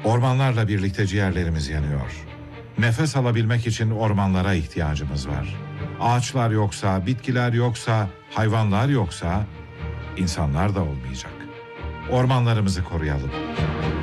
Ormanlarla birlikte ciğerlerimiz yanıyor. Nefes alabilmek için ormanlara ihtiyacımız var. Ağaçlar yoksa, bitkiler yoksa, hayvanlar yoksa insanlar da olmayacak. Ormanlarımızı koruyalım.